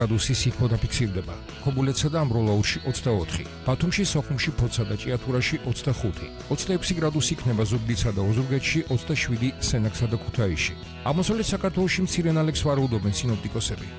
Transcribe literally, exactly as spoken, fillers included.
გრადუსი სითბო დაფიქსირდება. ქობულეთსა და ამბროლაურში ოცდაოთხი, ბათუმში, სოხუმში, ფოთსა და ჭიათურაში ოცდახუთი, ოცდაექვსი გრადუსი იქნება ზუგდიდსა და ოზურგეთში, ოცდაშვიდი სენაკსა და ქუთაისში. აღმოსავლეთ საქართველოში მცირე ნალექს ვარაუდობენ სინოპტიკოსები.